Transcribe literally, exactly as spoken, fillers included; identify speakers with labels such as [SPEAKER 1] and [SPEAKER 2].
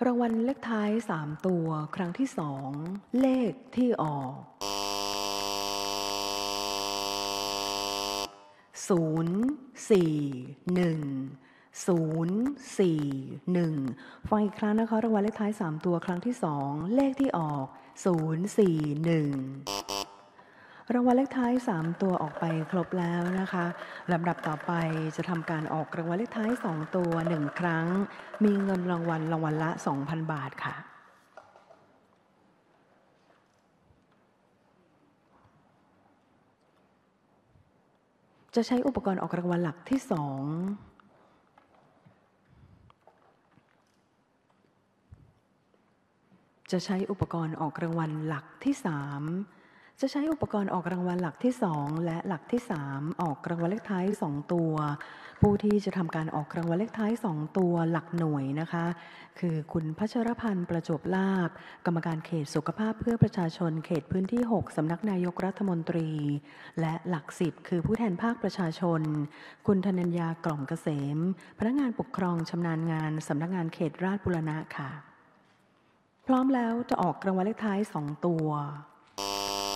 [SPEAKER 1] รางวัลเลขท้ายสามตัวครั้งที่สองเลขที่ออกศูนย์สี่หนึ่งศูนย์สี่หนึ่งฟังอีกครั้งนะคะรางวัลเลขท้ายสามตัวครั้งที่สองเลขที่ออกศูนย์สี่หนึ่งรางวัลเลขท้ายสามตัวออกไปครบแล้วนะคะลำดับต่อไปจะทำการออกรางวัลเลขท้ายสองตัวหนึ่งครั้งมีเงินรางวัลรางวัลละ สองพัน บาทค่ะจะใช้อุปกรณ์ออกรางวัลหลักที่สองจะใช้อุปกรณ์ออกรางวัลหลักที่สามจะใช้อุปกรณ์ออกรางวัลหลักที่สองและหลักที่สามออกรางวัลเลขท้ายสองตัวผู้ที่จะทำการออกรางวัลเลขท้ายสองตัวหลักหน่วยนะคะคือคุณพัชรพันธ์ประจวบลาภกรรมการเขตสุขภาพเพื่อประชาชนเขตพื้นที่หกสำนักนายกรัฐมนตรีและหลักสิบคือผู้แทนภาคประชาชนคุณธนัญญากล่อมเกษมพนักงานปกครองชำนาญงานสำนักงานเขตราชบุรณะค่ะพร้อมแล้วจะออกรางวัลเลขท้ายสองตัว